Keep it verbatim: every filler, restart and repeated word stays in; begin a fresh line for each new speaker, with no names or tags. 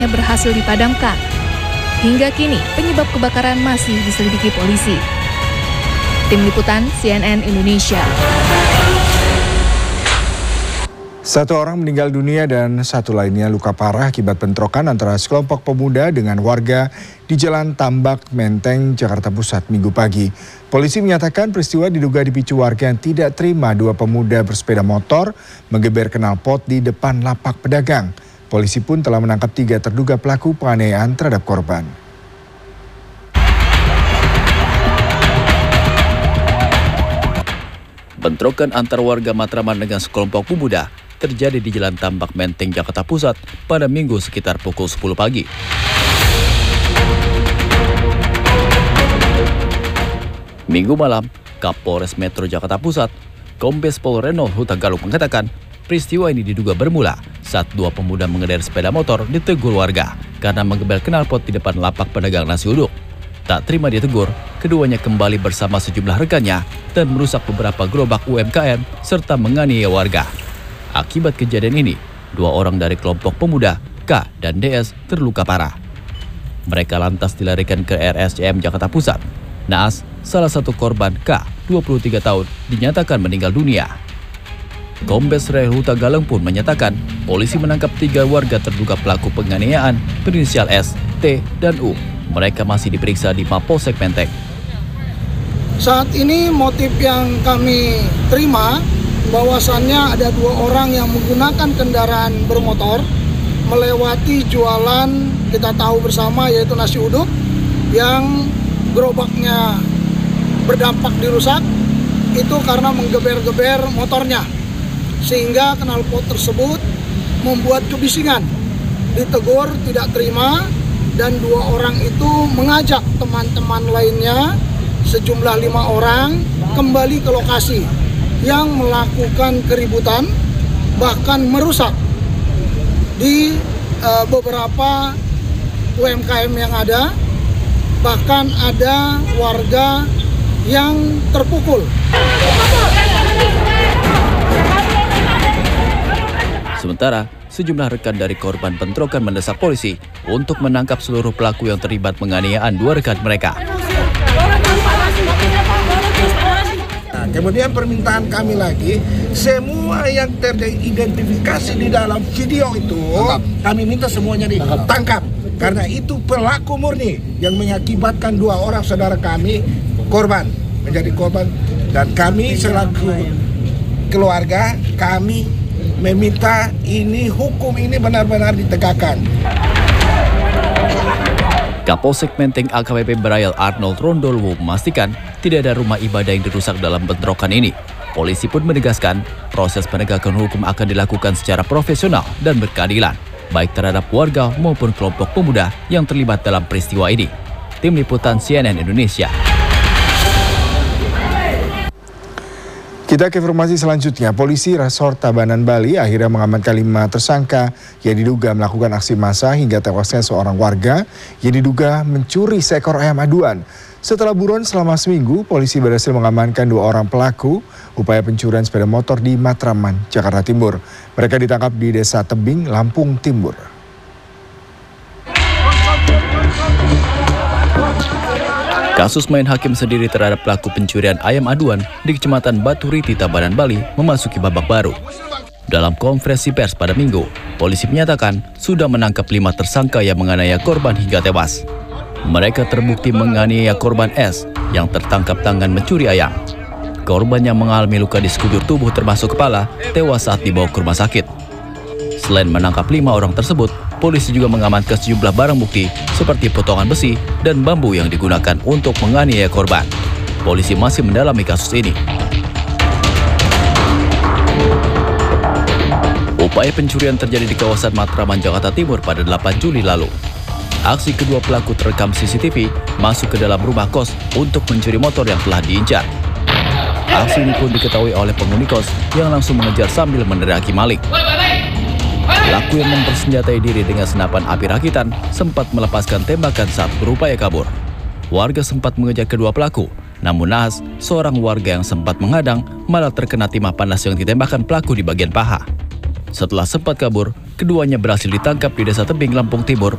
berhasil dipadamkan. Hingga kini, penyebab kebakaran masih diselidiki polisi. Tim Liputan C N N Indonesia.
Satu orang meninggal dunia dan satu lainnya luka parah akibat bentrokan antara sekelompok pemuda dengan warga di Jalan Tambak Menteng, Jakarta Pusat, Minggu pagi. Polisi menyatakan peristiwa diduga dipicu warga yang tidak terima dua pemuda bersepeda motor menggeber knalpot di depan lapak pedagang. Polisi pun telah menangkap tiga terduga pelaku penganiayaan terhadap korban.
Bentrokan antar warga Matraman dengan sekelompok pemuda terjadi di Jalan Tambak Menteng, Jakarta Pusat pada Minggu sekitar pukul sepuluh pagi. Minggu malam, Kapolres Metro Jakarta Pusat, Kombes Pol Reynold Huta Galung mengatakan peristiwa ini diduga bermula saat dua pemuda mengendarai sepeda motor ditegur warga karena menggebel knalpot di depan lapak pedagang nasi uduk. Tak terima ditegur, keduanya kembali bersama sejumlah rekannya dan merusak beberapa gerobak U M K M serta menganiaya warga. Akibat kejadian ini, dua orang dari kelompok pemuda, K dan D S, terluka parah. Mereka lantas dilarikan ke R S C M Jakarta Pusat. Naas, salah satu korban K, dua puluh tiga tahun, dinyatakan meninggal dunia. Kombes Reynold Huta Galung pun menyatakan polisi menangkap tiga warga terduga pelaku penganiayaan berinisial S, T, dan U. Mereka masih diperiksa di Mapolsek Menteng.
Saat ini motif yang kami terima bahwasannya ada dua orang yang menggunakan kendaraan bermotor melewati jualan kita tahu bersama yaitu nasi uduk yang gerobaknya berdampak dirusak itu karena menggeber-geber motornya. Sehingga knalpot tersebut membuat kebisingan, ditegur tidak terima, dan dua orang itu mengajak teman-teman lainnya sejumlah lima orang kembali ke lokasi yang melakukan keributan, bahkan merusak di uh, beberapa U M K M yang ada, bahkan ada warga yang terpukul.
Sementara, sejumlah rekan dari korban bentrokan mendesak polisi untuk menangkap seluruh pelaku yang terlibat penganiayaan dua rekan mereka.
Nah, kemudian permintaan kami lagi, semua yang teridentifikasi di dalam video itu, tangkap. Kami minta semuanya ditangkap. Karena itu pelaku murni yang mengakibatkan dua orang saudara kami korban, menjadi korban. Dan kami selaku keluarga, kami meminta ini hukum ini benar-benar ditegakkan.
Kapolsek Menteng A K B P Braille Arnold Rondolwo memastikan tidak ada rumah ibadah yang dirusak dalam bentrokan ini. Polisi pun menegaskan proses penegakan hukum akan dilakukan secara profesional dan berkeadilan, baik terhadap warga maupun kelompok pemuda yang terlibat dalam peristiwa ini. Tim Liputan C N N Indonesia.
Kita ke informasi selanjutnya. Polisi Resort Tabanan Bali akhirnya mengamankan lima tersangka yang diduga melakukan aksi massa hingga tewasnya seorang warga yang diduga mencuri seekor ayam aduan. Setelah buron selama seminggu, polisi berhasil mengamankan dua orang pelaku upaya pencurian sepeda motor di Matraman, Jakarta Timur. Mereka ditangkap di Desa Tebing, Lampung Timur.
Kasus main hakim sendiri terhadap pelaku pencurian ayam aduan di Kecamatan Batu Riti, Tabanan Bali memasuki babak baru. Dalam konferensi pers pada Minggu, polisi menyatakan sudah menangkap lima tersangka yang menganiaya korban hingga tewas. Mereka terbukti menganiaya korban S yang tertangkap tangan mencuri ayam. Korban yang mengalami luka di sekujur tubuh termasuk kepala tewas saat dibawa ke rumah sakit. Selain menangkap lima orang tersebut, polisi juga mengamankan sejumlah barang bukti seperti potongan besi dan bambu yang digunakan untuk menganiaya korban. Polisi masih mendalami kasus ini. Upaya pencurian terjadi di kawasan Matraman, Jakarta Timur pada delapan Juli lalu. Aksi kedua pelaku terekam C C T V masuk ke dalam rumah kos untuk mencuri motor yang telah diincar. Aksi ini pun diketahui oleh penghuni kos yang langsung mengejar sambil meneriaki maling. Pelaku yang mempersenjatai diri dengan senapan api rakitan sempat melepaskan tembakan saat berupaya kabur. Warga sempat mengejar kedua pelaku, namun naas, seorang warga yang sempat menghadang malah terkena timah panas yang ditembakkan pelaku di bagian paha. Setelah sempat kabur, keduanya berhasil ditangkap di Desa Tebing, Lampung Timur